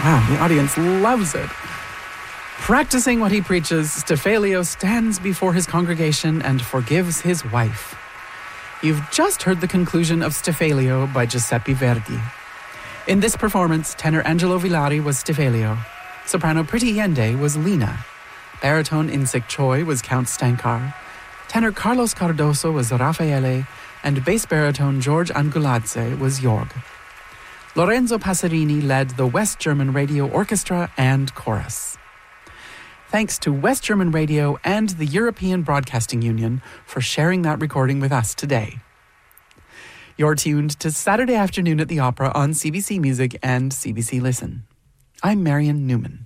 Wow, the audience loves it. Practicing what he preaches, Stifalio stands before his congregation and forgives his wife. You've just heard the conclusion of Stifalio by Giuseppe Verdi. In this performance, tenor Angelo Villari was Stifalio, soprano Priti Yende was Lina, baritone Insik Choi was Count Stankar, tenor Carlos Cardoso was Raffaele, and bass baritone George Anguladze was Jorg. Lorenzo Passerini led the West German Radio Orchestra and Chorus. Thanks to West German Radio and the European Broadcasting Union for sharing that recording with us today. You're tuned to Saturday Afternoon at the Opera on CBC Music and CBC Listen. I'm Marion Newman.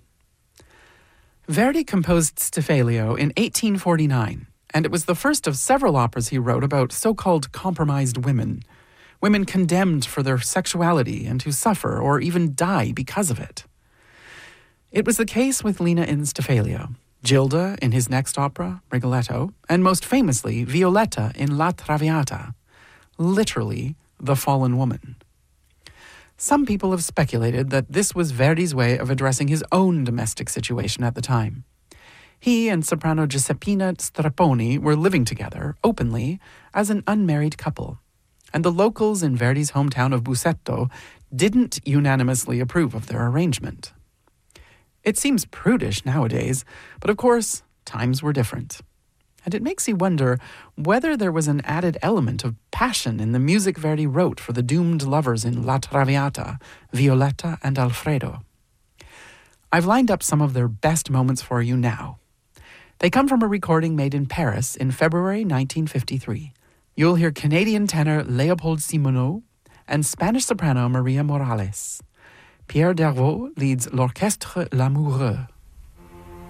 Verdi composed Stifalio in 1849, and it was the first of several operas he wrote about so-called compromised women condemned for their sexuality and who suffer or even die because of it. It was the case with Lina in Stifalio, Gilda in his next opera, Rigoletto, and most famously, Violetta in La Traviata, literally the fallen woman. Some people have speculated that this was Verdi's way of addressing his own domestic situation at the time. He and soprano Giuseppina Strapponi were living together, openly, as an unmarried couple, and the locals in Verdi's hometown of Busseto didn't unanimously approve of their arrangement. It seems prudish nowadays, but of course, times were different. And it makes you wonder whether there was an added element of passion in the music Verdi wrote for the doomed lovers in La Traviata, Violetta and Alfredo. I've lined up some of their best moments for you now. They come from a recording made in Paris in February 1953. You'll hear Canadian tenor Léopold Simoneau and Spanish soprano Maria Morales. Pierre Dervaux leads l'Orchestre Lamoureux.